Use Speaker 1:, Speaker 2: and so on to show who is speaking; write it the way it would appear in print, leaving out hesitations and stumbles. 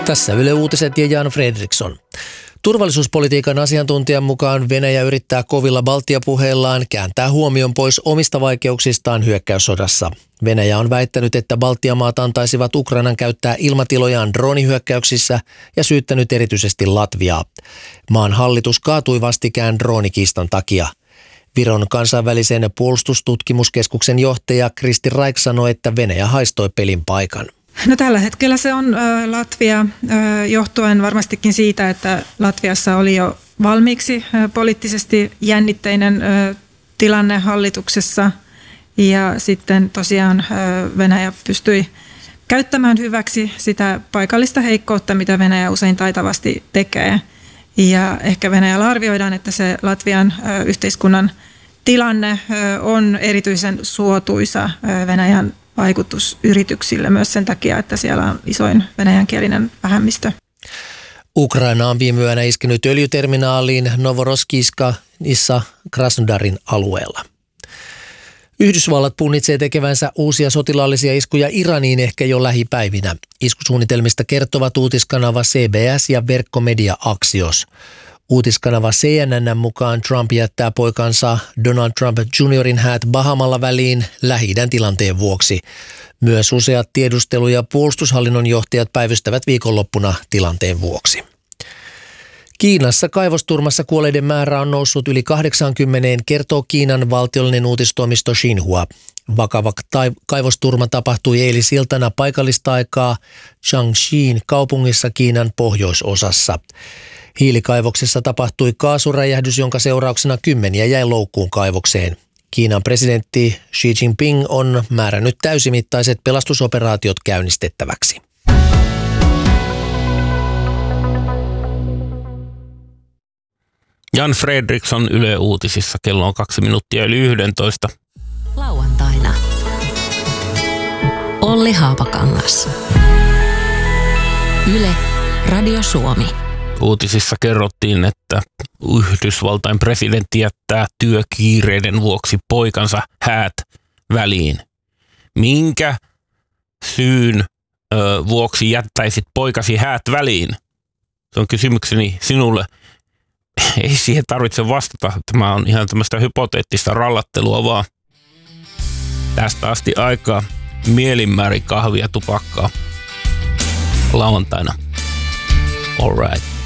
Speaker 1: Tässä Yle Uutiset ja Jan Fredriksson. Turvallisuuspolitiikan asiantuntijan mukaan Venäjä yrittää kovilla Baltia-puheillaan kääntää huomion pois omista vaikeuksistaan hyökkäyssodassa. Venäjä on väittänyt, että Baltiamaat antaisivat Ukrainan käyttää ilmatilojaan droonihyökkäyksissä ja syyttänyt erityisesti Latviaa. Maan hallitus kaatui vastikään droonikiistan takia. Viron kansainvälisen puolustustutkimuskeskuksen johtaja Kristi Raik sanoi, että Venäjä haistoi pelin paikan.
Speaker 2: No tällä hetkellä se on Latvia johtuen varmastikin siitä, että Latviassa oli jo valmiiksi poliittisesti jännitteinen tilanne hallituksessa ja sitten tosiaan Venäjä pystyi käyttämään hyväksi sitä paikallista heikkoutta, mitä Venäjä usein taitavasti tekee. Ja ehkä Venäjällä arvioidaan, että se Latvian yhteiskunnan tilanne on erityisen suotuisa Venäjän vaikutusyrityksille myös sen takia, että siellä on isoin venäjänkielinen vähemmistö.
Speaker 1: Ukraina on viime yönä iskenyt öljyterminaaliin Novorossijskissa Krasnodarin alueella. Yhdysvallat punnitsee tekevänsä uusia sotilaallisia iskuja Iraniin ehkä jo lähipäivinä. Iskusuunnitelmista kertovat uutiskanava CBS ja verkkomedia Axios. Uutiskanava CNN mukaan Trump jättää poikansa Donald Trump Juniorin häät Bahamalla väliin Lähi-idän tilanteen vuoksi. Myös useat tiedustelu- ja puolustushallinnon johtajat päivystävät viikonloppuna tilanteen vuoksi. Kiinassa kaivosturmassa kuolleiden määrä on noussut yli 80, kertoo Kiinan valtiollinen uutistoimisto Xinhua. Vakava kaivosturma tapahtui eilisiltana paikallista aikaa Jiangxin kaupungissa Kiinan pohjoisosassa. Hiilikaivoksessa tapahtui kaasuräjähdys, jonka seurauksena kymmeniä jäi loukkuun kaivokseen. Kiinan presidentti Xi Jinping on määrännyt täysimittaiset pelastusoperaatiot käynnistettäväksi.
Speaker 3: Jan Fredriksson Yle Uutisissa. Kello on 2 minuuttia yli 11.
Speaker 4: Lauantaina. Olli Haapakangas. Yle Radio Suomi.
Speaker 3: Uutisissa kerrottiin, että Yhdysvaltain presidentti jättää työkiireiden vuoksi poikansa häät väliin. Minkä syyn vuoksi jättäisit poikasi häät väliin? Se on kysymykseni sinulle. Ei siihen tarvitse vastata. Tämä on ihan tämmöistä hypoteettista rallattelua vaan. Tästä asti aikaa mielinmäärin kahvia tupakkaa lauantaina. All right.